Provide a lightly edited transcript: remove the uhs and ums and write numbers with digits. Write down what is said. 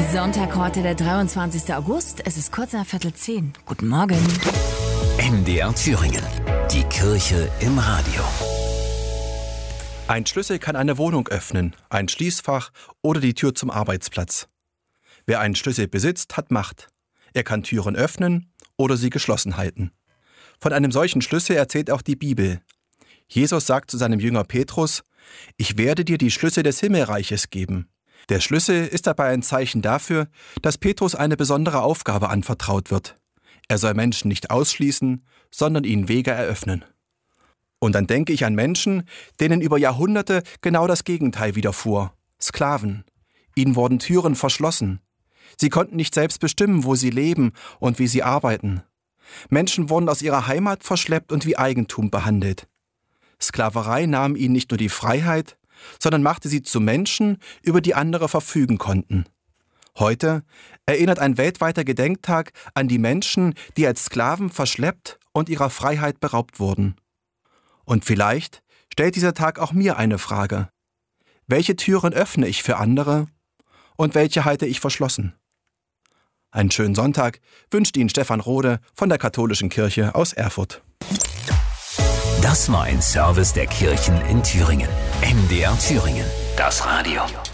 Sonntag heute, der 23. August. Es ist kurz nach 9:15. Guten Morgen. NDR Thüringen. Die Kirche im Radio. Ein Schlüssel kann eine Wohnung öffnen, ein Schließfach oder die Tür zum Arbeitsplatz. Wer einen Schlüssel besitzt, hat Macht. Er kann Türen öffnen oder sie geschlossen halten. Von einem solchen Schlüssel erzählt auch die Bibel. Jesus sagt zu seinem Jünger Petrus: Ich werde dir die Schlüssel des Himmelreiches geben. Der Schlüssel ist dabei ein Zeichen dafür, dass Petrus eine besondere Aufgabe anvertraut wird. Er soll Menschen nicht ausschließen, sondern ihnen Wege eröffnen. Und dann denke ich an Menschen, denen über Jahrhunderte genau das Gegenteil widerfuhr. Sklaven. Ihnen wurden Türen verschlossen. Sie konnten nicht selbst bestimmen, wo sie leben und wie sie arbeiten. Menschen wurden aus ihrer Heimat verschleppt und wie Eigentum behandelt. Sklaverei nahm ihnen nicht nur die Freiheit, sondern machte sie zu Menschen, über die andere verfügen konnten. Heute erinnert ein weltweiter Gedenktag an die Menschen, die als Sklaven verschleppt und ihrer Freiheit beraubt wurden. Und vielleicht stellt dieser Tag auch mir eine Frage. Welche Türen öffne ich für andere und welche halte ich verschlossen? Einen schönen Sonntag wünscht Ihnen Stefan Rode von der Katholischen Kirche aus Erfurt. Das war ein Service der Kirchen in Thüringen. NDR Thüringen. Das Radio.